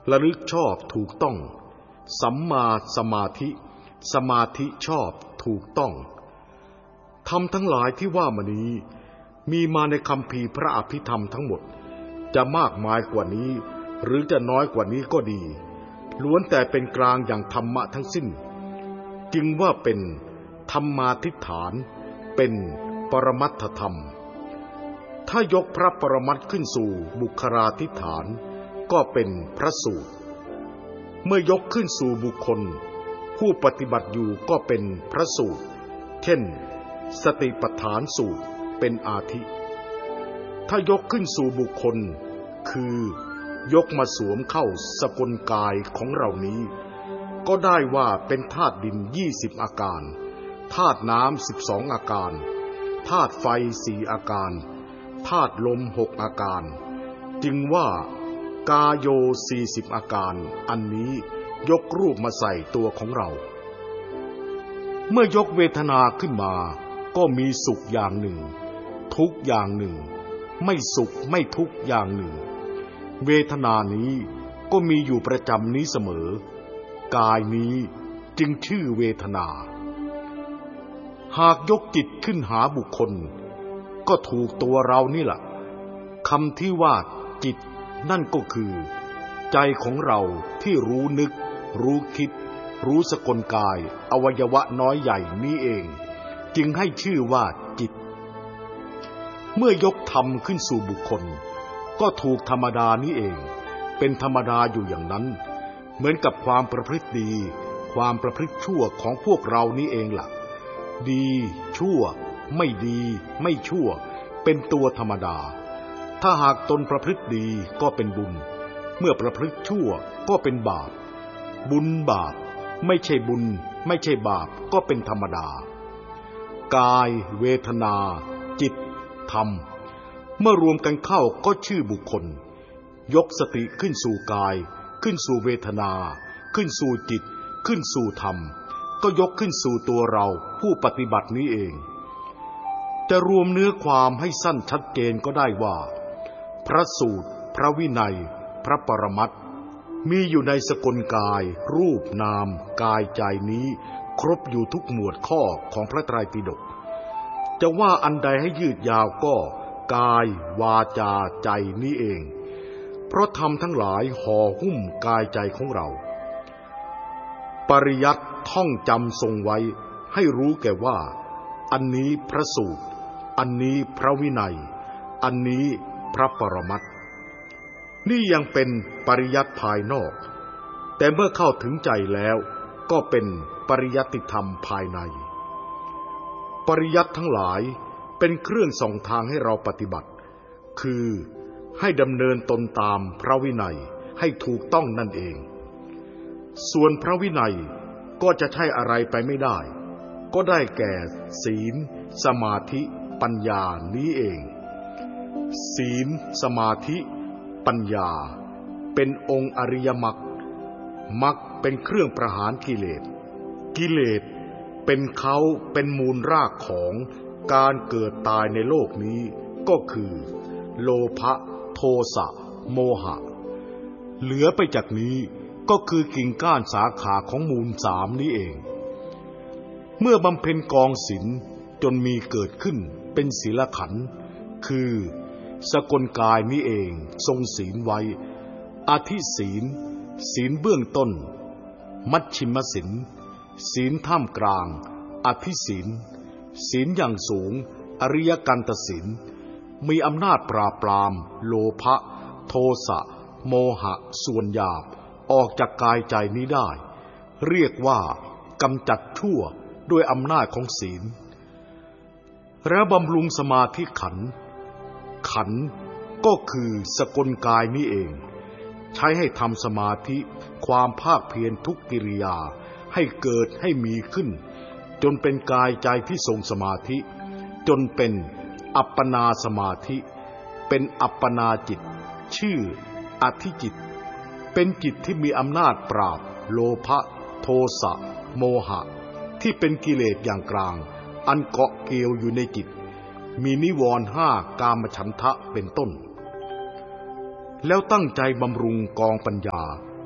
ระลึกชอบถูกต้องสัมมาสมาธิสมาธิชอบถูกต้องธรรมทั้งหลายที่ว่ามานี้มีมาในคัมภีร์พระอภิธรรมทั้งหมดจะมากมายกว่านี้หรือจะน้อยกว่านี้ก็ดีล้วนแต่เป็นกลางอย่างธรรมะทั้งสิ้นจึงว่าเป็นธรรมาธิฐานเป็นปรมัตถธรรมถ้ายกพระปรมัตถ์ขึ้นสู่บุคลาธิฐานก็เป็นพระสูตรเมื่อยกขึ้นสู่บุคคลผู้ปฏิบัติอยู่ก็เป็นพระสูตรเช่นสติปัฏฐานสูตรเป็นอาทิถ้ายกขึ้นสู่บุคคลคือยกมาสวมเข้าสกลกายของเรานี้ก็ได้ว่าเป็นธาตุดิน20อาการธาตุน้ำ12อาการธาตุไฟ4อาการธาตุลม6อาการจึงว่ากายโย40อาการอันนี้ยกรูปมาใส่ตัวของเราเมื่อยกเวทนาขึ้นมาก็มีสุขอย่างหนึ่งทุกข์อย่างหนึ่งไม่สุขไม่ทุกข์อย่างหนึ่งเวทนานี้ก็มีอยู่ประจำนี้เสมอกายนี้จึงชื่อเวทนาหากยกจิตขึ้นหาบุคคลก็ถูกตัวเรานี่แหละคำที่ว่าจิตนั่นก็คือใจของเราที่รู้นึกรู้คิดรู้สกลกายอวัยวะน้อยใหญ่นี้เองจึงให้ชื่อว่าจิตเมื่อยกธรรมขึ้นสู่บุคคลก็ถูกธรรมดานี้เองเป็นธรรมดาอยู่อย่างนั้นเหมือนกับความประพฤติดีความประพฤติชั่วของพวกเรานี้เองล่ะดีชั่วไม่ดีไม่ชั่วเป็นตัวธรรมดาถ้าหากตนประพฤติดีก็เป็นบุญเมื่อประพฤติชั่วก็เป็นบาปบุญบาปไม่ใช่บุญไม่ใช่บาปก็เป็นธรรมดากายเวทนาจิตธรรมเมื่อรวมกันเข้าก็ชื่อบุคคลยกสติขึ้นสู่กายขึ้นสู่เวทนาขึ้นสู่จิตขึ้นสู่ธรรมก็ยกขึ้นสู่ตัวเราผู้ปฏิบัตินี้เองจะรวมเนื้อความให้สั้นชัดเจนก็ได้ว่าพระสูตรพระวินัยพระปรมัตถ์มีอยู่ในสกลกายรูปนามกายใจนี้ครบอยู่ทุกหมวดข้อของพระไตรปิฎกจะว่าอันใดให้ยืดยาวก็กายวาจาใจนี้เองเพราะธรรมทั้งหลายห่อหุ้มกายใจของเราปริยัติท่องจำทรงไว้ให้รู้แก่ว่าอันนี้พระสูตรอันนี้พระวินัยอันนี้พระปรมัตถ์นี่ยังเป็นปริยัติภายนอกแต่เมื่อเข้าถึงใจแล้วก็เป็นปริยัติธรรมภายในปริยัติทั้งหลายเป็นเครื่องส่องทางให้เราปฏิบัติคือให้ดำเนินตนตามพระวินัยให้ถูกต้องนั่นเองส่วนพระวินัยก็จะใช่อะไรไปไม่ได้ก็ได้แก่ศีลสมาธิปัญญานี้เองศีลสมาธิปัญญาเป็นองค์อริยมรรคมรรคเป็นเครื่องประหารกิเลสกิเลสเป็นเขาเป็นมูลรากของการเกิดตายในโลกนี้ก็คือโลภะโทสะโมหะเหลือไปจากนี้ก็คือกิ่งก้านสาขาของมูล3นี้เองเมื่อบำเพ็ญกองศีลจนมีเกิดขึ้นเป็นศีลขันธ์คือสกลกายนี้เองทรงศีลไว้อาทิศีลศีลเบื้องต้นมัชฌิมศีลศีลท่ามกลางอธิศีลศีลอย่างสูงอริยกันตศีลมีอำนาจปราบปรามโลภะโทสะโมหะส่วนหยาบออกจากกายใจนี้ได้เรียกว่ากำจัดชั่วด้วยอำนาจของศีลและบำรุงสมาธิขันธ์ขันธ์ก็คือสกลกายนี้เองใช้ให้ทำสมาธิความภาคเพียรทุกกิริยาให้เกิดให้มีขึ้นจนเป็นกายใจที่ทรงสมาธิจนเป็นอัปปนาสมาธิเป็นอัปปนาจิตชื่ออธิจิตเป็นจิตที่มีอำนาจปราบโลภะโทสะโมหะที่เป็นกิเลสอย่างกลางอันเกาะเกี่ยวอยู่ในจิตมีนิวรณ์5กามฉันทะเป็นต้นแล้วตั้งใจบำรุงกองปัญญา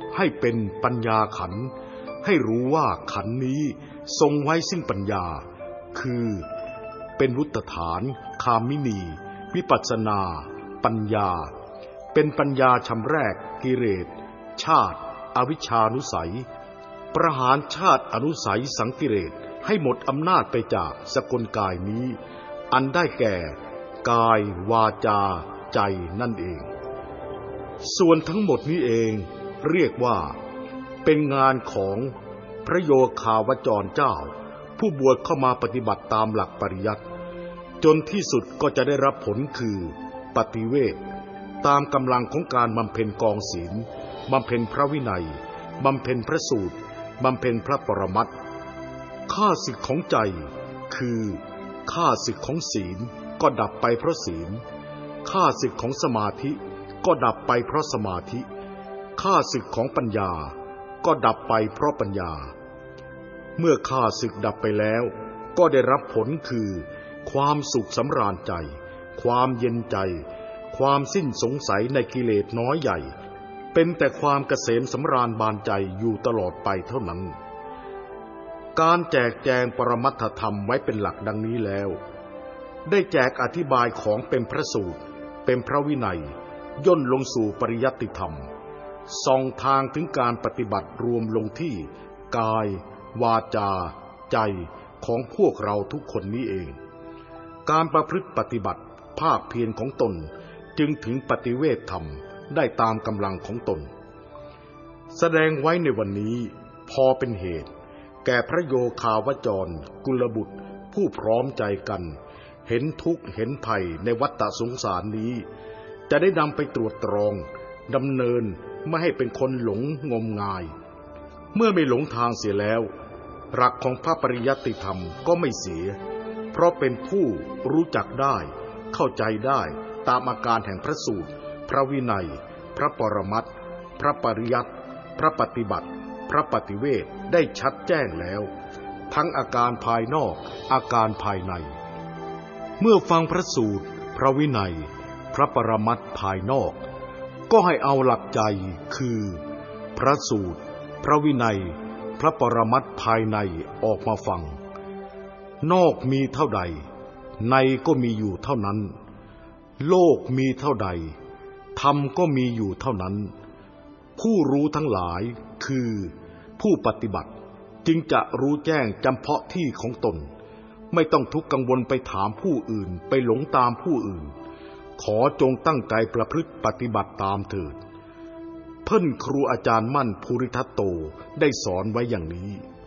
ให้เป็นปัญญาขันธ์ให้รู้ว่าขันธ์นี้ทรงไว้ซึ่งปัญญาคือเป็นวุตฐานคามินีวิปัสสนาปัญญาเป็นปัญญาชำแรกกิเลสชาติอวิชชานุสัยประหารชาติอนุสัยสังกิเลสให้หมดอำนาจไปจากสกลกายนี้อันได้แก่กายวาจาใจนั่นเองส่วนทั้งหมดนี้เองเรียกว่าเป็นงานของพระโยคาวจรเจ้าผู้บวชเข้ามาปฏิบัติตามหลักปริยัติจนที่สุดก็จะได้รับผลคือปฏิเวทตามกำลังของการบำเพ็ญกองศีลบำเพ็ญพระวินัยบำเพ็ญพระสูตรบำเพ็ญพระปรมัตถ์ข้าศึกของใจคือข้าศึกของศีลก็ดับไปเพราะศีลข้าศึกของสมาธิก็ดับไปเพราะสมาธิข้าศึกของปัญญาก็ดับไปเพราะปัญญาเมื่อข้าศึกดับไปแล้วก็ได้รับผลคือความสุขสำราญใจความเย็นใจความสิ้นสงสัยในกิเลสน้อยใหญ่เป็นแต่ความเกษมสำราญบานใจอยู่ตลอดไปเท่านั้นการแจกแจงปรมัตถธรรมไว้เป็นหลักดังนี้แล้วได้แจกอธิบายของเป็นพระสูตรเป็นพระวินัยย่นลงสู่ปริยัติธรรมส่องทางถึงการปฏิบัติรวมลงที่กายวาจาใจของพวกเราทุกคนนี้เองการประพฤติปฏิบัติภาคเพียรของตนจึงถึงปฏิเวทธรรมได้ตามกำลังของตนแสดงไว้ในวันนี้พอเป็นเหตุแก่พระโยคาวจรกุลบุตรผู้พร้อมใจกันเห็นทุกข์เห็นภัยในวัฏสงสารนี้จะได้นำไปตรวจตรองดำเนินไม่ให้เป็นคนหลงงมงายเมื่อไม่หลงทางเสียแล้วหลักของพระปริยัติธรรมก็ไม่เสียเพราะเป็นผู้รู้จักได้เข้าใจได้ตามอาการแห่งพระสูตรพระวินัยพระปรมัตถ์พระปริยัติพระปฏิบัติพระปฏิเวทได้ชัดแจ้งแล้วทั้งอาการภายนอกอาการภายในเมื่อฟังพระสูตรพระวินัยพระปรมัตถ์ภายนอกก็ให้เอาหลักใจคือพระสูตรพระวินัยพระปรมัตถ์ภายในออกมาฟังนอกมีเท่าใดในก็มีอยู่เท่านั้นโลกมีเท่าใดธรรมก็มีอยู่เท่านั้นผู้รู้ทั้งหลายคือผู้ปฏิบัติจึงจะรู้แจ้งจำเพาะที่ของตนไม่ต้องทุกข์กังวลไปถามผู้อื่นไปหลงตามผู้อื่นขอจงตั้งใจประพฤติปฏิบัติตามเถิดเพิ่นครูอาจารย์มั่นภูริทัตโตได้สอนไว้อย่างนี้